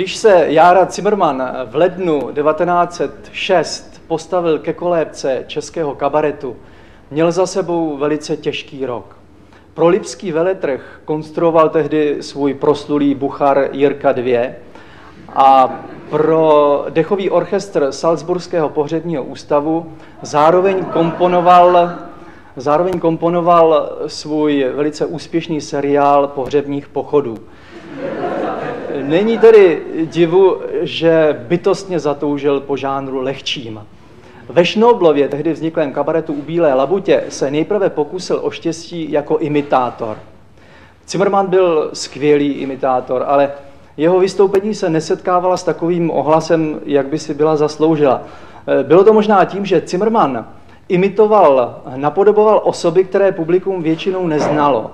Když se Jára Cimrman v lednu 1906 postavil ke kolébce českého kabaretu, měl za sebou velice těžký rok. Pro lipský veletrh konstruoval tehdy svůj proslulý Buchar Jirka II a pro dechový orchestr Salzburského pohřebního ústavu zároveň komponoval svůj velice úspěšný seriál pohřebních pochodů. Není tedy divu, že bytostně zatoužil po žánru lehčím. Ve Šnoblově, tehdy vzniklém kabaretu U Bílé labutě, se nejprve pokusil o štěstí jako imitátor. Cimrman byl skvělý imitátor, ale jeho vystoupení se nesetkávalo s takovým ohlasem, jak by si byla zasloužila. Bylo to možná tím, že Cimrman napodoboval osoby, které publikum většinou neznalo.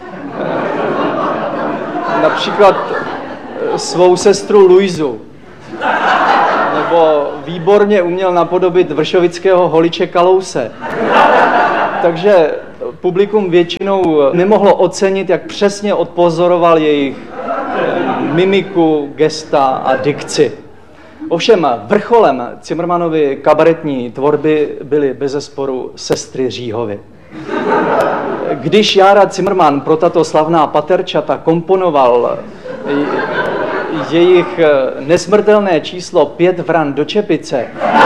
Například svou sestru Luizu. Nebo výborně uměl napodobit vršovického holiče Kalouse. Takže publikum většinou nemohlo ocenit, jak přesně odpozoroval jejich mimiku, gesta a dikci. Ovšem vrcholem Cimrmanovy kabaretní tvorby byly bezesporu sestry Říhovy. Když Jára Cimrman pro tato slavná paterčata komponoval jejich nesmrtelné číslo 5 vran do čepice,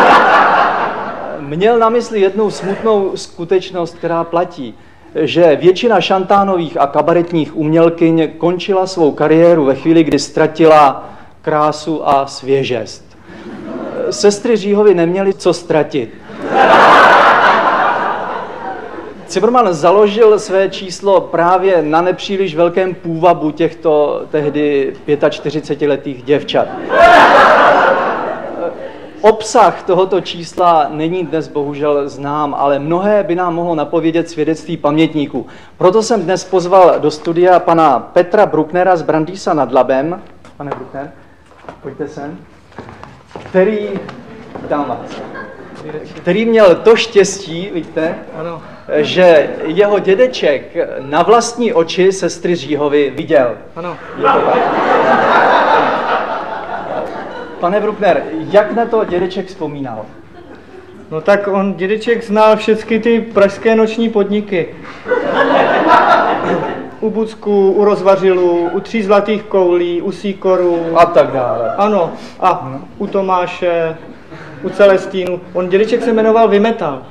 měl na mysli jednu smutnou skutečnost, která platí, že většina šantánových a kabaretních umělkyň končila svou kariéru ve chvíli, kdy ztratila krásu a svěžest. Sestry Říhovy neměly co ztratit. Cimrman založil své číslo právě na nepříliš velkém půvabu těchto tehdy 45letých děvčat. Obsah tohoto čísla není dnes bohužel znám, ale mnohé by nám mohlo napovědět svědectví pamětníků. Proto jsem dnes pozval do studia pana Petra Brucknera z Brandýsa nad Labem. Pane Bruckner, pojďte sem. Který měl to štěstí, víte, ano, že jeho dědeček na vlastní oči sestry Říhovy viděl. Ano. Pane Bruckner, jak na to dědeček vzpomínal? No tak dědeček znal všechny ty pražské noční podniky. U Bucku, u Rozvařilu, u Tří zlatých koulí, u Sýkoru. A tak dále. Ano, a u Tomáše, u Celestínu. Dědeček se jmenoval Vymetal.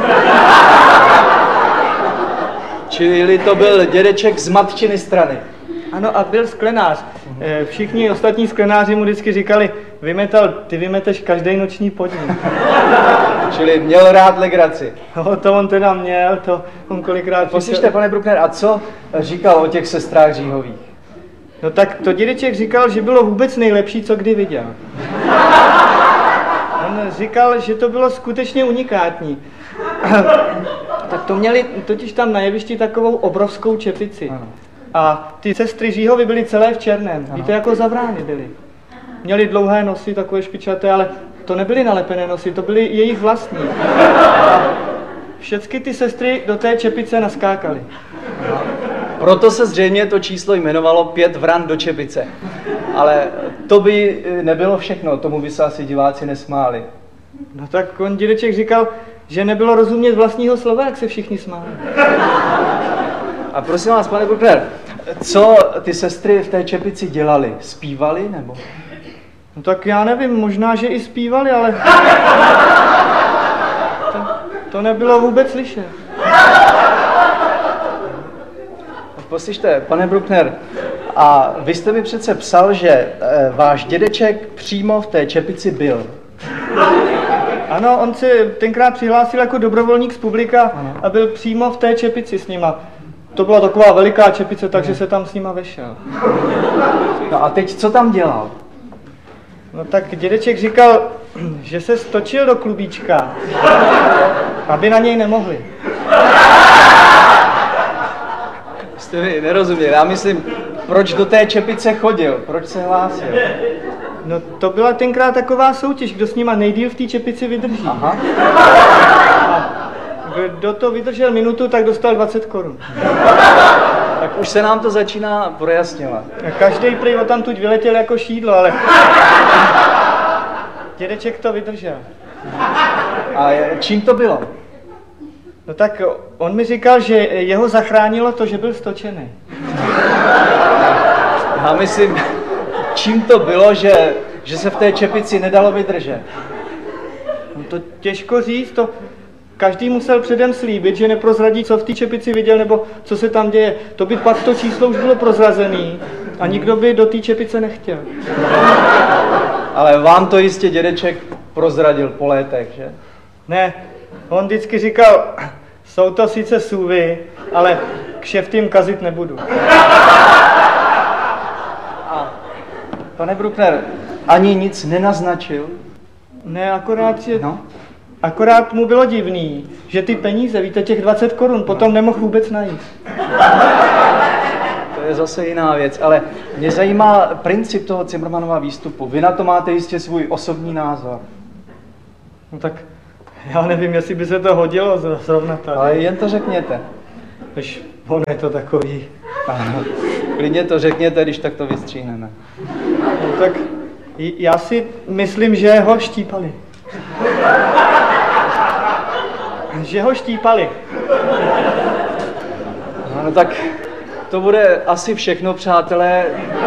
Čili to byl dědeček z matčiny strany. Ano, a byl sklenář. Všichni ostatní sklenáři mu vždycky říkali, Vymetal, ty vymeteš každý noční podnik. Čili měl rád legraci. No, to on teda měl, to on kolikrát... Poslyšte, pane Bruckner, a co říkal o těch sestrách Říhových? No tak to dědeček říkal, že bylo vůbec nejlepší, co kdy viděl. On říkal, že to bylo skutečně unikátní. Tak to měli totiž tam na jevišti takovou obrovskou čepici. Ano. A ty sestry Říhovy byly celé v černém. Ano. Víte, jako zavrány byly. Měly dlouhé nosy, takové špičaté, ale to nebyly nalepené nosy, to byly jejich vlastní. A všechny ty sestry do té čepice naskákaly. Proto se zřejmě to číslo jmenovalo 5 vran do čepice. Ale to by nebylo všechno, tomu by se asi diváci nesmáli. No tak dědeček říkal, že nebylo rozumět vlastního slova, jak se všichni smáli. A prosím vás, pane Bruckner, co ty sestry v té čepici dělali? Zpívali nebo? No tak já nevím, možná, že i zpívali, ale to nebylo vůbec slyšet. Poslyšte, pane Bruckner, a vy jste mi přece psal, že váš dědeček přímo v té čepici byl. Ano, on se tenkrát přihlásil jako dobrovolník z publika a byl přímo v té čepici s nima. To byla taková veliká čepice, takže se tam s nima vešel. No a teď co tam dělal? No tak dědeček říkal, že se stočil do klubíčka, aby na něj nemohli. Jste mi nerozuměl, já myslím, proč do té čepice chodil, proč se hlásil? No to byla tenkrát taková soutěž, kdo s nima nejdýl v té čepici vydrží. Aha. A kdo to vydržel minutu, tak dostal 20 korun. Tak už se nám to začíná projasňovat. Každý prý tam tuď vyletěl jako šídlo, ale dědeček to vydržel. A čím to bylo? No tak on mi říkal, že jeho zachránilo to, že byl stočený. Já myslím, čím to bylo, že se v té čepici nedalo vydržet? No to těžko říct, to každý musel předem slíbit, že neprozradí, co v té čepici viděl, nebo co se tam děje. To by pak to číslo už bylo prozrazený a nikdo by do té čepice nechtěl. Ale vám to jistě dědeček prozradil po létech, že? Ne, on vždycky říkal, jsou to sice sůvy, ale kšeft jim kazit nebudu. A pane Bruckner, ani nic nenaznačil? Ne, akorát mu bylo divný, že ty peníze, víte, těch 20 korun, potom nemohl vůbec najít. To je zase jiná věc, ale mě zajímá princip toho Cimrmanova výstupu. Vy na to máte jistě svůj osobní názor. No tak já nevím, jestli by se to hodilo zrovna tady. Ale jen to řekněte. Až on je to takový. Ano, klidně to řekněte, když tak to vystříhneme. No tak já si myslím, že ho štípali. Že ho štípali. No tak to bude asi všechno, přátelé,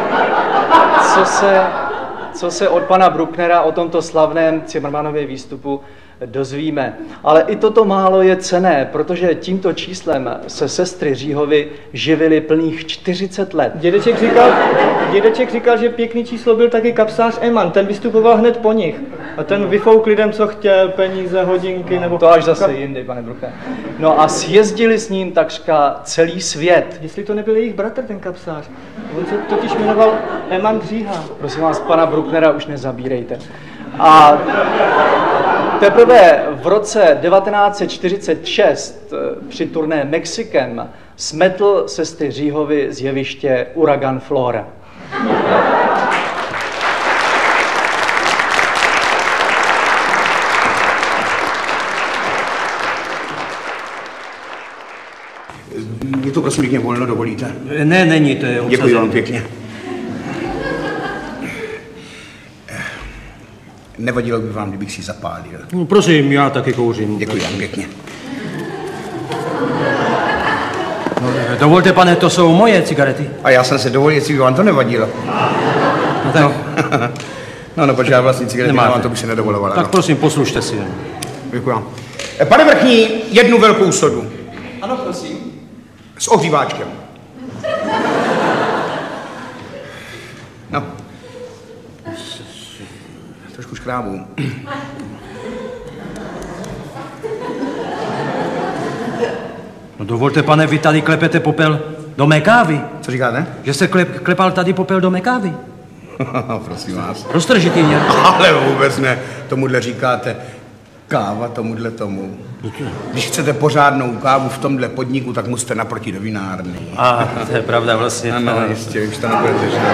co se od pana Brucknera o tomto slavném Cimrmanově výstupu dozvíme. Ale i toto málo je cenné, protože tímto číslem se sestry Říhovy živily plných 40 let. Dědeček říkal, že pěkný číslo byl taky kapsář Eman, ten vystupoval hned po nich. A ten vyfouk lidem, co chtěl, peníze, hodinky nebo... To až zase jindy, pane Bruckner. No a sjezdili s ním takřka celý svět. Jestli to nebyl jejich bratr, ten kapsář. On se totiž jmenoval Eman Dříha. Prosím vás, pana Brucknera už nezabírejte. A teprve v roce 1946 při turné Mexikem smetl sestry Říhovy z jeviště Uragan Flora. Je to prosím pěkně volno, dovolíte? Ne, není, to je obsazené. Děkuji vám pěkně. Nevadilo by vám, kdybych si zapálil. No, prosím, já taky kouřím. Děkuji vám pěkně. No, dovolte, pane, to jsou moje cigarety. A já jsem se dovolil, jestli by vám to nevadilo. No tak. No, protože já vlastní cigarety nemám, to bych si nedovoloval. Tak prosím, poslušte si. Děkuji vám. Pane Vrchní, jednu velkou sodu. Ano, prosím. S ohříváčkem. No. Trošku škrábu. No dovolte, pane, vy tady klepete popel do mé kávy. Co říkáte? Že se klepal tady popel do mé kávy. Prosím vás. Roztržitý mě. Ale vůbec ne. Tomuhle říkáte káva tomuhle tomu. Když chcete pořádnou kávu v tomhle podniku, tak musíte naproti do vinárny. A to je pravda vlastně. Ano, jistě, už to nebudete, že?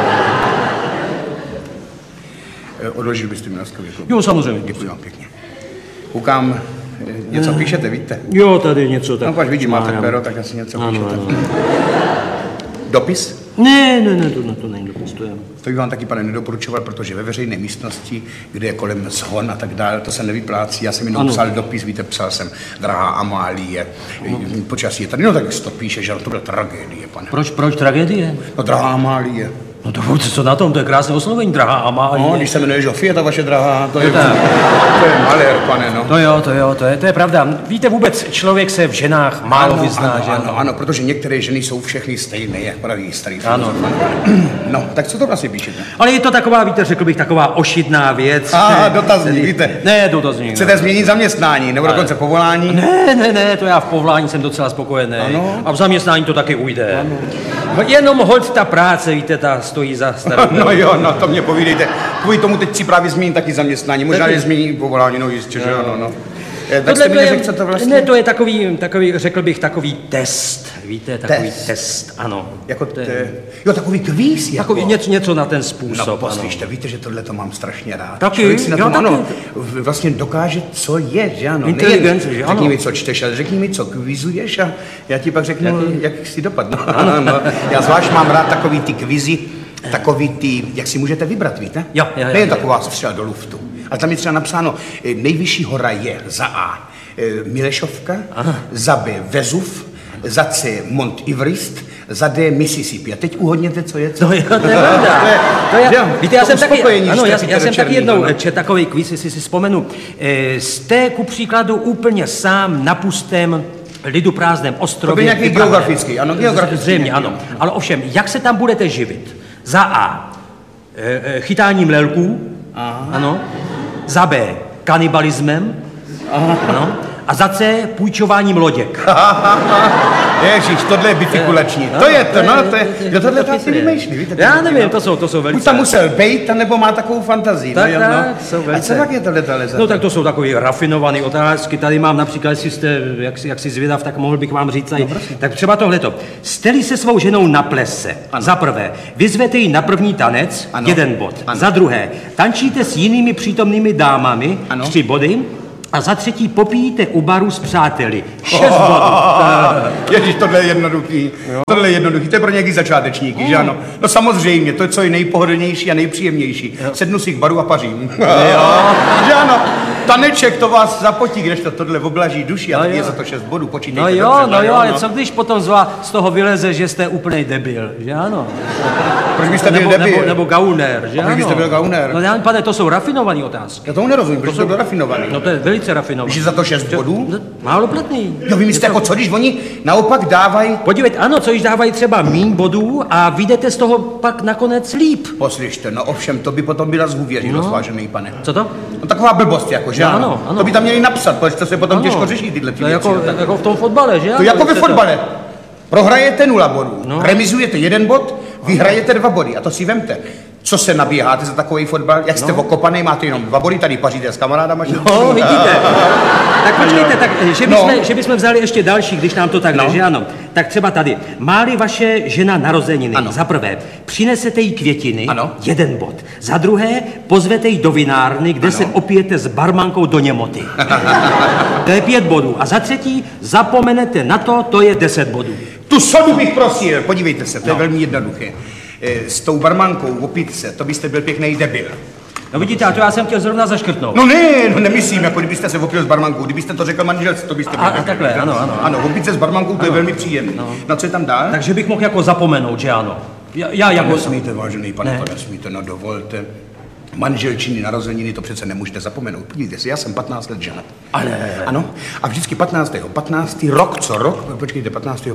Odložil byste mi laskavě. Jo, samozřejmě. Děkuji vám pěkně. Koukám, něco píšete, víte? Jo, tady něco tak. No, pač vidím, máte pero, tak asi něco píšete. Ano. Dopis? Ne, to není dopis, to je. To bych vám taky, pane, nedoporučoval, protože ve veřejné místnosti, kde je kolem zhon a tak dále, to se nevyplácí. Já jsem jenom psal dopis, víte, psal jsem, drahá Amálie, počasí je tady, no tak to píše, že to byla tragédie, pane. Proč tragédie? No, drahá Amálie. No dovolte, co na tom, to je krásné oslovení, drahá Amálie. No, když se jmenuje Žofie, ta vaše drahá, to je malér, pane, no. To je pravda. Víte, vůbec člověk se v ženách málo vyzná, že? Ano, protože některé ženy jsou všechny stejné, jak praví starý Ano. No, tak co to vlastně píšete? Ale je to taková, víte, řekl bych, taková ošidná věc. Dotazník, víte. Ne, dotazník. Chcete změnit zaměstnání, nebo dokonce povolání? Ne, to já v povolání jsem docela spokojený. Ano. A v zaměstnání to taky ujde. Ano. Jenom hoď ta práce, víte, ta stojí za starou. No jo, no to mě povídejte. Kvůli tomu teď si právě změním taky zaměstnání, možná je změní povolání, no jistě, že ano, no. Tak jste mi neřekl, co to vlastně? Ne, to je takový, řekl bych, takový test. Víte, takový test, ano. Jako jo, takový kvíz. Jako. Takový něco na ten způsob. No, poslyšte, víte, že tohle to mám strašně rád. Taky? Člověk si na tom, taky. ano, vlastně dokáže, co je, že ano. Inteligence, že ano. Řekni mi, co čteš, ale řekni mi, co kvízuješ a já ti pak řeknu, jak si dopadne. No, já zvlášť mám rád takový ty kvízy, takový ty, jak si můžete vybrat, víte? Jo. Nejen taková střela do luftu. Ale tam je třeba napsáno, nejvyšší hora je za A Milešovka, za B Vezuv, za C Mont Everest, za D Mississippi. A teď uhodněte, co je co. To je pravda. Víte, já jsem taky jednou četl takový kvíz, jestli si vzpomenu. Jste ku příkladu úplně sám na pustém lidu prázdném ostrově. To byl nějaký geografický, ano, geografický. Zřejmě, ano. Ale ovšem, jak se tam budete živit? Za A. Chytáním lelků. Ano. Za B. Kanibalismem. Ano. A za C. Půjčováním loděk. Ježiš, tohle je bifikulační. To je to, no, to je, tohle to asi vymýšlí, víte? Já nevím, to jsou velice... Buď tam musel bejt, nebo má takovou fantazii. Tak, jsou velice... A co tak je tohle? No tak to jsou takové rafinované otázky. Tady mám například, jestli jste jaksi zvědav, tak mohl bych vám říct. Tak třeba tohleto. Jste-li se svou ženou na plese, za prvé, vyzvete ji na první tanec, 1 bod. Za druhé, tančíte s jinými přítomnými dámami, 3 body. A za třetí popíjíte u baru s přáteli. 6 bodů. Ježíš, tohle je jednoduchý. Tohle je jednoduchý. To je pro nějaký začátečníky, že ano? No samozřejmě, to je co je nejpohodlnější a nejpříjemnější. Sednu si k baru a pařím. Že ano? Taneček to vás zapotí, kdežto tohle oblaží duši a je za to 6 bodů, počítejte. No jo, ale co když potom z toho vyleze, že jste úplnej debil, že ano? Proč byste byl debil? Nebo gauner, že ano? Proč byste byl gauner? No pane, to jsou rafinované otázky. Já tomu nerozumím, proč to byl rafinovaný? No to je velice rafinovaný. Když je za to 6 bodů? Málo platný. No vy myslíte, jako co, když oni naopak dávají... Podívejte, ano, co když dávají třeba míň bodů a vyjdete z toho pak nakonec líp. Poslyšte, no ovšem, to by potom byla zhůvěřilost, vážený pane. Co to? No taková blbost, jako, že ano? To by tam měli napsat, protože to se potom těžko řeší tyhle ty věci. Jako v tom fotbale, že? To jako ve fotbale. Prohrajete 0 bodů, remizujete 1 bod, vyhrajete 2 body a to si vemte. Co se nabíháte za takový fotbal? Jak jste okopaný, máte jenom 2 body, tady paříte s kamarádama. No, vidíte. Tak počkejte, tak, že bychom vzali ještě další, když nám to tak jde, že ano. Tak třeba tady. Má-li vaše žena narozeniny, za prvé, přinesete jí květiny, 1 bod. Za druhé, pozvete jí do vinárny, kde se opijete s barmankou do němoty. To je 5 bodů. A za třetí, zapomenete na to, to je 10 bodů. Tu sodu bych prosil, podívejte se, to je velmi jednoduché. S tou barmankou opít se, to byste byl pěkný debil. No vidíte, a to já jsem chtěl zrovna zaškrtnout. No nemyslím, jako kdybyste se opil s barmankou, kdybyste to řekl manželce, to byste byl. A takhle, ano. Ano, opít se s barmankou, to je velmi příjemné. No co je tam dál? Takže bych mohl jako zapomenout, že ano. Já jako... Nesmíte, vážený pane, to nesmíte, no dovolte. Manželčiny, narozeniny, to přece nemůžete zapomenout. Podívejte si, já jsem 15 let ženat. Ano, a vždycky 15. rok co rok, počkejte, 15.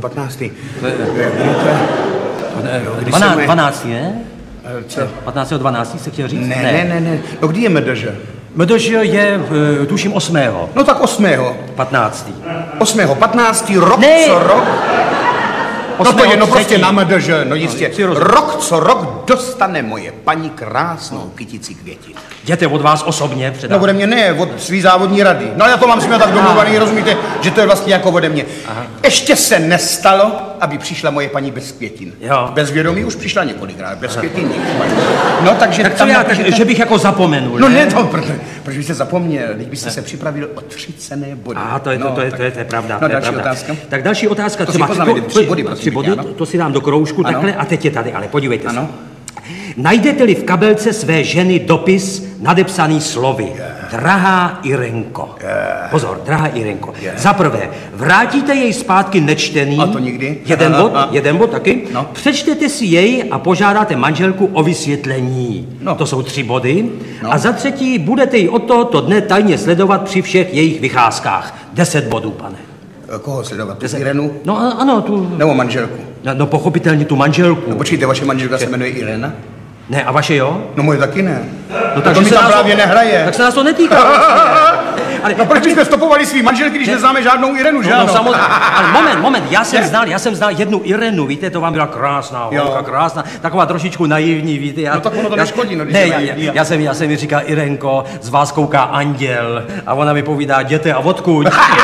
12, ne? Co? 15. 12. se chtěl říct? Ne. No kdy je MDŽ? MDŽ je, tuším, 8. No tak 8. 15. 15. rok co rok? No to je, no prostě na MDŽ, no jistě. Rok co rok dostane moje paní krásnou kytici květin. Jděte od vás osobně předat. No ode mě ne, od svý závodní rady. No já to mám s nimi tak domluvaný, rozumíte, že to je vlastně jako ode mě. Ještě se nestalo, aby přišla moje paní bez květin. Bez vědomí už přišla několikrát, bez květin. No takže tak tam že bych jako zapomenul. No ne, to, proč byste zapomněl, když byste se připravil o 3 cenné body. To je pravda. No další otázka. Tak další otázka. To si poznáme, 3 body, prosím. 3 body, to si dám do kroužku takhle a teď je tady, ale podívejte se. Najdete-li v kabelce své ženy dopis nadepsaný slovy Drahá Irenko. Pozor, drahá Irenko. Za prvé, vrátíte jej zpátky nečtený. A to nikdy. 1 bod taky. Přečtete si jej a požádáte manželku o vysvětlení. To jsou 3 body. A za třetí, budete ji od tohoto dne tajně sledovat při všech jejich vycházkách. 10 bodů, pane. Koho sledovat? Tu Irenu? No ano, tu... Nebo manželku? No pochopitelně tu manželku. No počkejte, vaše manželka se jmenuje Irena? Ne, a vaše jo? No moje taky ne. No tak to mi tam právě nehraje. Tak se nás to netýká. Ale no proč bychom stopovali svý manželky, když neznáme žádnou Irenu, že no, ano? No samozřejmě, ale moment, já jsem znal jednu Irenu, víte, to vám byla krásná holka, krásná, taková trošičku naivní, víte. No tak ono to neškodí, no, když ne, je naivní. já jsem mi říkal, Irenko, z vás kouká anděl, a ona mi povídá, jděte a odkud.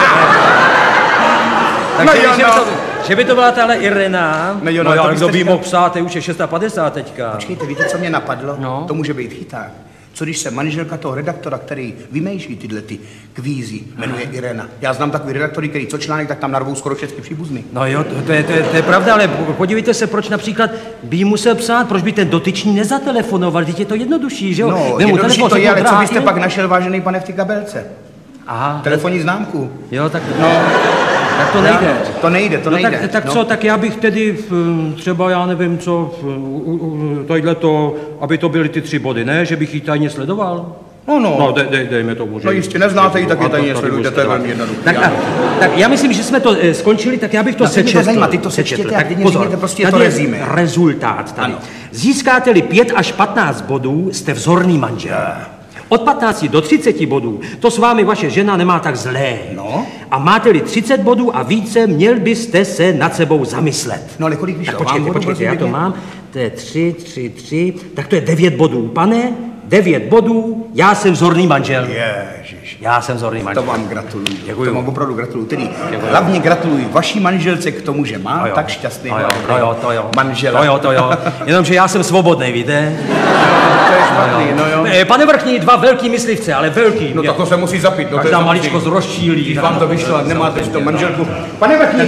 Takže že by to byla tahle Irena, no ale kdo by mohl psát, to už je 650 teďka. Počkejte, víte, co mě napadlo? No. To může být chyták. Co když se manželka toho redaktora, který vymýšlí tyhle ty kvízy, jmenuje Irena. Já znám takový redaktory, který co článek, tak tam narvou skoro všechny příbuzny. No jo, to je pravda, ale podívejte se, proč například by jí musel psát, proč by ten dotyčný nezatelefonoval, teď je to jednodušší, že jo? No, jednodušší to je, ale co byste pak našel, vážený pane, v té kabelce? Aha. Telefonní známku. Jo, tak... No. Tak to nejde. To nejde, to nejde. Tak co, tak já bych tedy třeba, já nevím co, tohleto, aby to byly ty 3 body, ne? Že bych ji tajně sledoval? No, dejme tomu. No jistě, neznáte ji, tak je tajně sledujte, to je velmi jednoduché. Tak já myslím, že jsme to skončili, tak já bych to sečetl. Ty to sečtěte, tak pozor, prostě tady to rezíme. Rezultát tady. Získáte-li 5 až 15 bodů, jste vzorný manžel. Od 15 do 30 bodů, to s vámi vaše žena nemá tak zlé. No. A máte-li 30 bodů a více, měl byste se nad sebou zamyslet. No ale kolik vyšlo? Tak počkejte, já to mám. To je 3, tak to je 9 bodů. Pane, 9 bodů, já jsem vzorný manžel. Ježiš. Já jsem vzorný manžel. To vám gratuluju. Děkuju. To vám opravdu gratuluju. Tedy hlavně gratuluji vaší manželce k tomu, že má tak šťastný manžela. To jo. Jenomže já jsem svobodný, víte? To je špatný, no jo. Pane vrchní, 2 velký myslivce, ale velký. No tak to se musí zapít. No, každá maličkost rozčílí. Když vám to vyšlo, nemáte to manželku. Pane vrchní,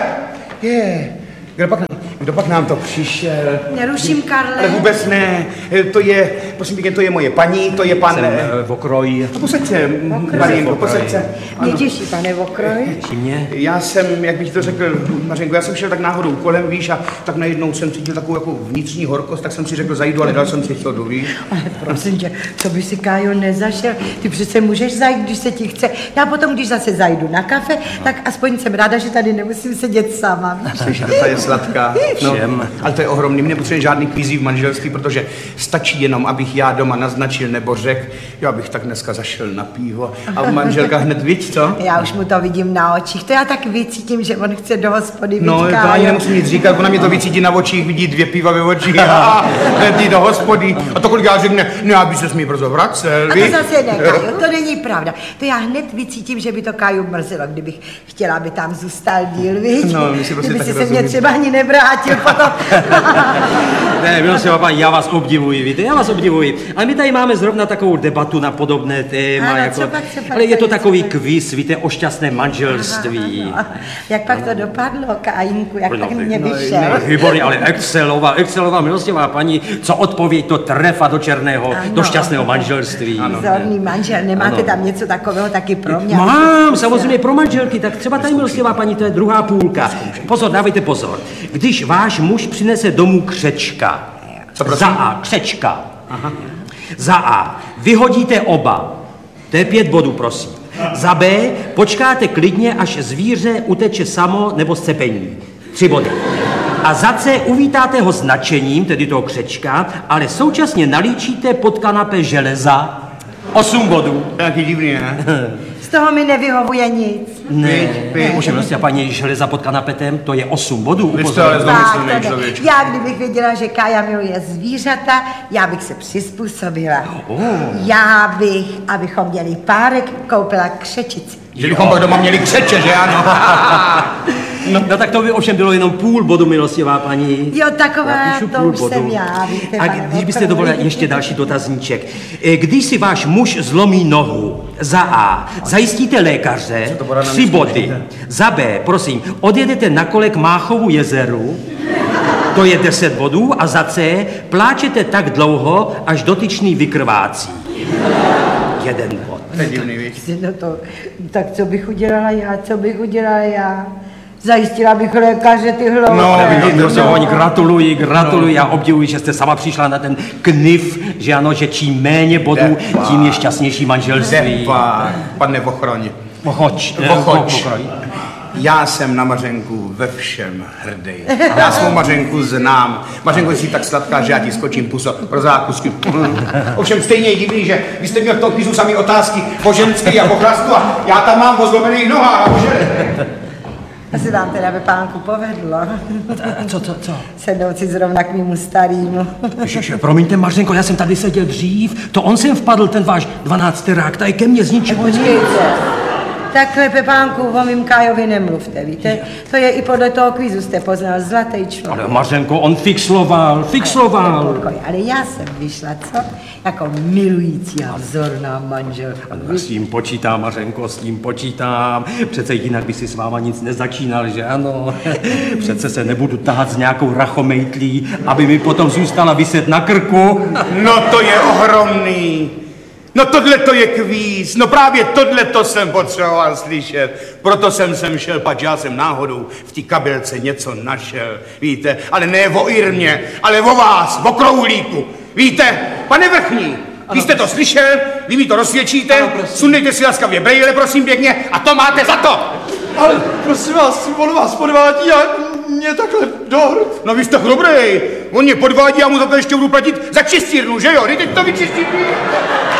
kdo pak nám to přišel? Neruším, Karle. Ale vůbec ne. To je, prosím pěkně, to je moje paní, to je pan... Jsem Vokroj. No posaďte, Marienko, posaďte. Mě těší, pane Vokroj. Těší mě. Já jsem, jak bych to řekl, Mařenko, já jsem šel tak náhodou kolem, víš, a tak najednou jsem cítil takovou jako vnitřní horkost, tak jsem si řekl, zajdu, ale dal jsem si chodu, víš. Ale prosím tě, co by si, Kájo, nezašel? Ty přece můžeš zajít, když se ti chce. Já potom, když zase zajdu na kafe, tak aspoň jsem ráda, že tady nemusím sedět sama, víš? Slyšíte, ta je sladká. No, ale to je ohromný, my nepotřebujeme žádný kvízí v manželství, protože stačí jenom, abych já doma naznačil nebo řekl, já bych tak dneska zašel na pivo a manželka hned víc, co? Já už mu to vidím na očích, to já tak vycítím, že on chce do hospody. No, to ani nemusím nic říkat, ona mě to vycítí na očích, vidí 2 piva ve očích a hned jít do hospody. A to kolikrát řekne, no já bych se smí brzo vracel, a to zase ne, Kájo, to není pravda. To já hned vycítím, že by to Káju mrzelo, kdybych chtěla, aby tam zůstal díl, víš? No, my si prostě kdyby tak si se mě třeba ani nevrátil potom. Ne, milostivá paní, já vás obdivuji, víte, já vás obdivuji. Ale my tady máme zrovna takovou debatu na podobné téma, Ano, jako, co pak ale je to takový kvíz, víte, o šťastném manželství. Jak pak to dopadlo, Kájinku, jak pak mě vyšel? Výborně, ale excelová, milostivá paní, co odpověď to trefa do černého, do šťastného manželství. Vzorný manžel, nemáte tam něco takového taky pro mě? Mám, samozřejmě pro manželky, tak třeba tady, milostivá paní, to je druhá půlka. Pozor, dávejte pozor. Když váš muž přinese domů křečka, za A, křečka, za A, vyhodíte oba, to je 5 bodů, prosím. Za B, počkáte klidně, až zvíře uteče samo nebo z cepení, 3 body. A za C, uvítáte ho značením, tedy toho křečka, ale současně nalíčíte pod kanapé železa, 8 bodů. Nějaký divný, ne? Z toho mi nevyhovuje nic. Ne, může prostě paní železa pod kanapetem, to je 8 bodů. Já kdybych věděla, že Kája miluje zvířata, já bych se přizpůsobila. Já bych, abychom měli párek, koupila křečici. Že bychom pak doma měli křeče, že ano? No tak to by ovšem bylo jenom 0,5 bodu, milostivá paní. Jo, taková, to už jsem já, víte, a když byste dovolila ještě další dotazníček. Když si váš muž zlomí nohu, za A, zajistíte lékaře, 3 body. Za B, prosím, odjedete na kole k Máchovu jezeru, to je 10 bodů. A za C, pláčete tak dlouho, až dotyčný vykrvácí. 1 bod. To je divný, víš? No to, tak co bych udělala já? Zajistila bych lékaře ty hlavy. Gratuluji, já obdivuji, že jste sama přišla na ten knif, že ano, že čím méně bodů, tím je šťastnější manželství. Pane Vochroň. Vochoč. Já jsem na Mařenku ve všem hrdý. Já svou Mařenku znám. Mařenko, jsi tak sladká, že já ti skočím puso pro zákusky. Ovšem stejně je divný, že vy jste měl v tom kvízu samý otázky po ženský a po chlastu a já tam mám po zlomených nohách. Asi vám teda ve pánku povedlo. Co? Sednout si zrovna k mému starýmu. Promiňte, Mařenko, já jsem tady seděl dřív. To on sem vpadl, ten váš 12. tady ke mně z ničeho. Počkejte. Takhle, Pepánku, o mým Kájovi nemluvte, víte? To je i podle toho kvízu, jste poznal, zlatý člověk. Ale Mařenko, on fixloval. Ale já jsem vyšla, co? Jako milující a vzorná manželka. S tím počítám, Mařenko, s tím počítám. Přece jinak by si s váma nic nezačínal, že ano? Přece se nebudu tahat s nějakou rachomejtlí, aby mi potom zůstala viset na krku. No to je ohromný. No tohle to je kvíz, no právě tohle to jsem potřeboval slyšet. Proto jsem sem šel, pač já jsem náhodou v té kabelce něco našel, víte, ale ne o Irmě, ale o vás, o Kroulíku. Víte, pane Vrchní, vy jste to slyšel, vy mi to rozsvědčíte, sundejte si laskavě brejle, prosím pěkně, a to máte za to. Ale prosím vás, on vás podvádí a mě takhle dohrt. No vy jste chrobrej, on mě podvádí a mu za to ještě budu platit za čistírnu, že jo? Teď to vyčistí.